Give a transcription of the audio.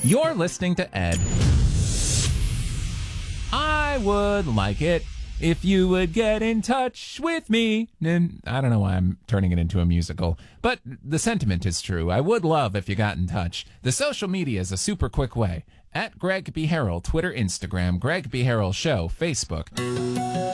You're listening to Ed. I would like it if you would get in touch with me. I don't know why I'm turning it into a musical, but the sentiment is true. I would love if you got in touch. The social media is a super quick way. At Greg B. Harrell, Twitter, Instagram, Greg B. Harrell Show, Facebook.